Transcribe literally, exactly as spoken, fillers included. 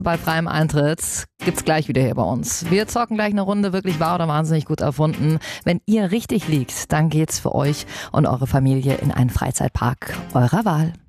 bei freiem Eintritt. Gibt's gleich wieder hier bei uns. Wir zocken gleich eine Runde, wirklich wahr oder wahnsinnig gut erfunden. Wenn ihr richtig liegt, dann geht's für euch und eure Familie in einen Freizeitpark eurer Wahl.